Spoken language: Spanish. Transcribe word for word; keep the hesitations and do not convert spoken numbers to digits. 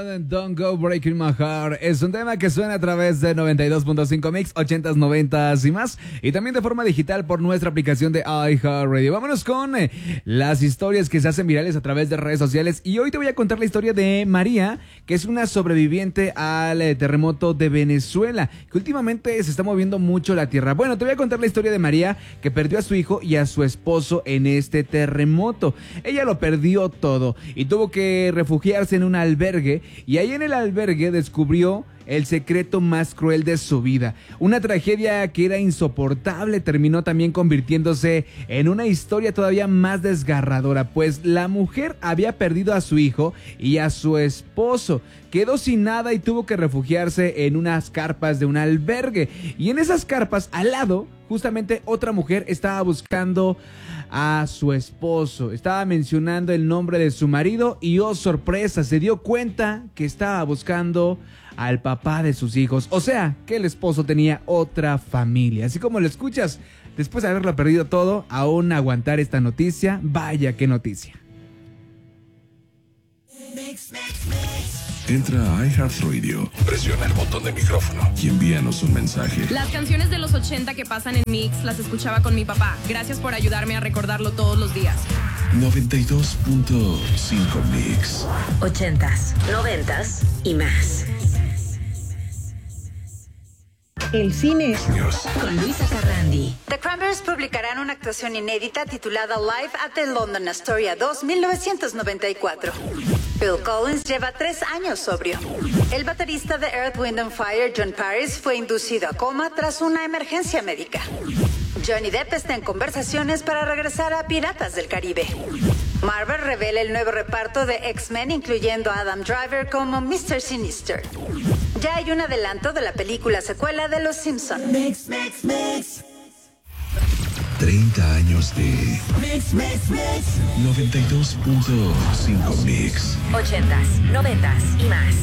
con Don't Go Breaking My Heart. Es un tema que suena a través de noventa y dos punto cinco Mix, ochentas, noventas y más. Y también de forma digital por nuestra aplicación de iHeartRadio. Vámonos con eh, las historias que se hacen virales a través de redes sociales. Y hoy te voy a contar la historia de María, que es una sobreviviente al eh, terremoto de Venezuela, que últimamente se está moviendo mucho la tierra. Bueno, te voy a contar la historia de María, que perdió a su hijo y a su esposo en este terremoto. Ella lo perdió todo y tuvo que refugiarse en un albergue, y ahí en el albergue descubrió el secreto más cruel de su vida. Una tragedia que era insoportable terminó también convirtiéndose en una historia todavía más desgarradora, pues la mujer había perdido a su hijo y a su esposo. Quedó sin nada y tuvo que refugiarse en unas carpas de un albergue. Y en esas carpas, al lado, justamente otra mujer estaba buscando a su esposo. Estaba mencionando el nombre de su marido y, oh sorpresa, se dio cuenta que estaba buscando al papá de sus hijos. O sea, que el esposo tenía otra familia. Así como lo escuchas, después de haberlo perdido todo, aún aguantar esta noticia, vaya qué noticia. Entra a iHeartRadio, presiona el botón de micrófono y envíanos un mensaje. Las canciones de los ochenta que pasan en Mix las escuchaba con mi papá. Gracias por ayudarme a recordarlo todos los días. noventa y dos punto cinco Mix. Ochentas, noventas y más. El cine News. con Luisa Carrandi. The Cranberries publicarán una actuación inédita titulada Live at the London Astoria dos mil novecientos noventa y cuatro. Phil Collins lleva tres años sobrio. El baterista de Earth, Wind and Fire, John Paris, fue inducido a coma tras una emergencia médica. Johnny Depp está en conversaciones para regresar a Piratas del Caribe. Marvel revela el nuevo reparto de X-Men, incluyendo a Adam Driver como mister Sinister. Ya hay un adelanto de la película secuela de Los Simpson. Mix, mix, mix. treinta años de Mix, mix, mix. noventa y dos punto cinco Mix. Ochentas, noventas y más.